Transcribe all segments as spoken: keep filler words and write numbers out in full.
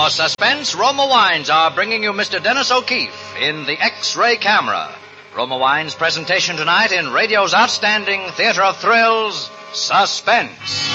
For suspense, Roma Wines are bringing you Mister Dennis O'Keefe in The X-Ray Camera. Roma Wines' presentation tonight in radio's outstanding theater of thrills, Suspense.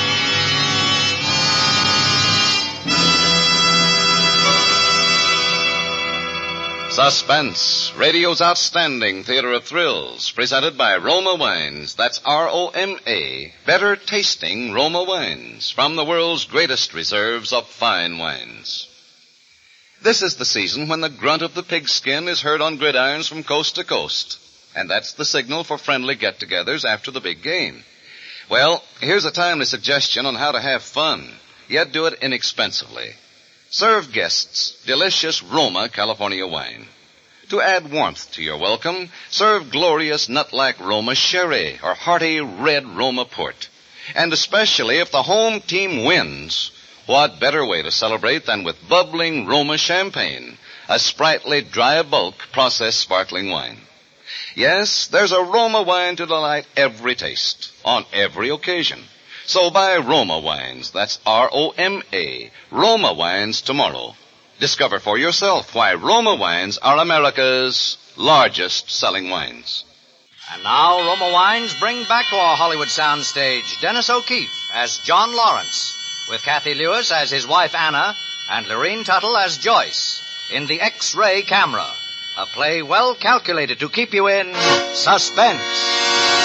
Suspense, radio's outstanding theater of thrills, presented by Roma Wines. That's R O M A, better tasting Roma Wines, from the world's greatest reserves of fine wines. This is the season when the grunt of the pigskin is heard on gridirons from coast to coast, and that's the signal for friendly get-togethers after the big game. Well, here's a timely suggestion on how to have fun, yet do it inexpensively. Serve guests delicious Roma California wine. To add warmth to your welcome, serve glorious nut-like Roma sherry or hearty red Roma port. And especially if the home team wins, what better way to celebrate than with bubbling Roma champagne, a sprightly dry bulk processed sparkling wine. Yes, there's a Roma wine to delight every taste, on every occasion. So buy Roma Wines, that's R O M A, Roma Wines tomorrow. Discover for yourself why Roma Wines are America's largest selling wines. And now Roma Wines bring back to our Hollywood soundstage Dennis O'Keefe as John Lawrence, with Kathy Lewis as his wife Anna and Lorene Tuttle as Joyce in The X-Ray Camera, a play well calculated to keep you in suspense.